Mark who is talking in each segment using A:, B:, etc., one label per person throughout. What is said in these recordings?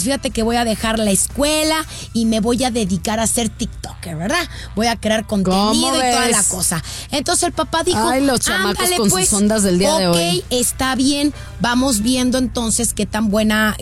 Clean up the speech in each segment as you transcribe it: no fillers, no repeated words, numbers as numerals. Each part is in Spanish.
A: Fíjate que voy a dejar la escuela y me voy a dedicar a ser TikToker, ¿verdad? Voy a crear contenido y toda la cosa. Entonces el papá dijo,
B: ay, los chamacos con sus ondas del día de hoy.
A: Ok, está bien, vamos viendo entonces qué tan buena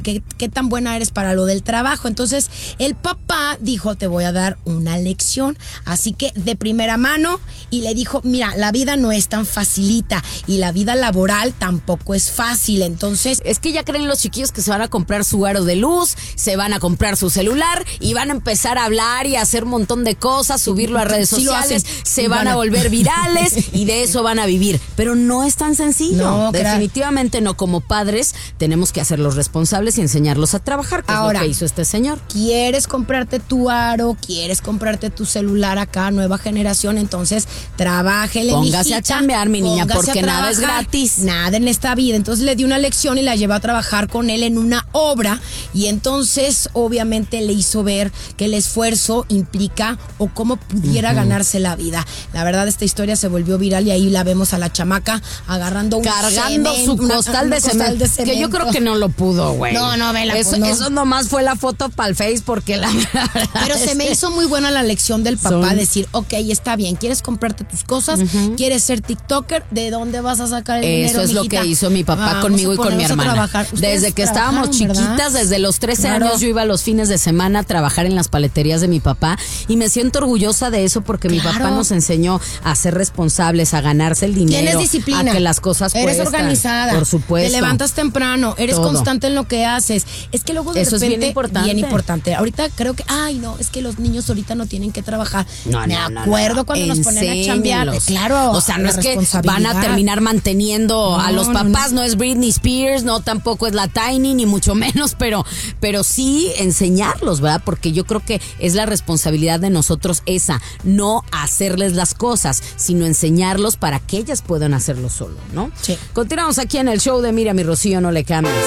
A: eres para lo del trabajo. Entonces el papá dijo, te voy a dar una lección, así que de primera mano, y le dijo, mira, la vida no es tan facilita y la vida laboral tampoco es fácil. Entonces
B: es que ya creen los chiquillos que se van a comprar su aro de luz, se van a comprar su celular y van a empezar a hablar y a hacer un montón de cosas, subirlo a redes sociales, se van a volver virales y de eso van a vivir. Pero no es tan sencillo. No, definitivamente no. Como padres tenemos que hacerlos responsables y enseñarlos a trabajar, que ahora, es lo que hizo este señor.
A: ¿Quieres comprarte tu aro? ¿Quieres comprarte tu celular acá, nueva generación? Entonces, trabájele,
B: póngase a chambear, mi niña, porque nada es gratis.
A: Nada en esta vida. Entonces le di una lección y la llevó a trabajar con él en una obra, y entonces obviamente le hizo ver que el esfuerzo implica o cómo pudiera ganarse la vida. La verdad, esta historia se volvió viral y ahí la vemos a la chamaca agarrando
B: cargando su costal de cemento, que yo creo que no lo pudo, güey.
A: No, vela,
B: eso nomás fue la foto para el Face, porque la verdad.
A: Pero se me hizo muy buena la lección del papá, decir, ok, está bien, quieres comprarte tus cosas, quieres ser TikToker, ¿de dónde vas a sacar el dinero,
B: eso es
A: mijita?
B: Lo que hizo mi papá conmigo y con mi hermana. Desde que estábamos chiquitas, ¿verdad? Desde los 13 años yo iba los fines de semana a trabajar en las paleterías de mi papá, y me siento orgullosa de eso porque mi papá nos enseñó a ser responsables, a ganarse el dinero.
A: Tienes disciplina.
B: A que las cosas
A: eres
B: cuestan.
A: Organizada.
B: Por supuesto.
A: Te levantas temprano, eres constante en lo que haces. Es que luego de
B: eso
A: repente,
B: es bien importante.
A: Ahorita creo que, es que los niños ahorita no tienen que trabajar. Me acuerdo cuando nos ponían a chambear. Claro.
B: O sea, no es que van a terminar manteniendo a los papás, no es Britney Spears, no tampoco es la Tiny, ni mucho menos, pero sí enseñarlos, ¿verdad? Porque yo creo que es la responsabilidad de nosotros esa, no hacerles las cosas, sino enseñarlos para que ellas puedan hacerlo solo, ¿no?
A: Sí.
B: Continuamos aquí en el show de Miriam y Rocío, no le cambies.